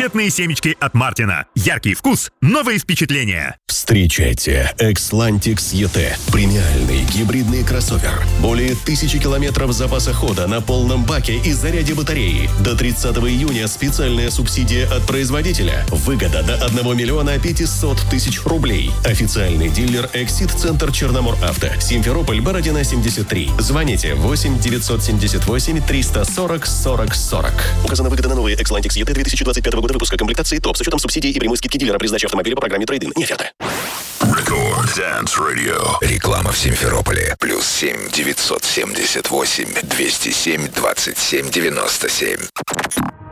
Раритетные семечки от Мартина. Яркий вкус, новые впечатления. Встречайте Xlantix ET. Премиальный гибридный кроссовер. Более 1000 километров запаса хода на полном баке и заряде батареи. До 30 июня специальная субсидия от производителя. Выгода до 1 миллиона 500 тысяч рублей. Официальный дилер Эксид-центр Черномор Авто. Симферополь, Бородина, 73. Звоните 8 978 340 40 40. Указана выгода на новые Xlantix ET 2025 года выпуска, комплектации ТОП с учетом субсидий и прямой скидки дилера при сдаче автомобиля по программе трейд-ин. Не оферта. Record Dance Radio. Реклама в Симферополе. +7 978 207 27 97.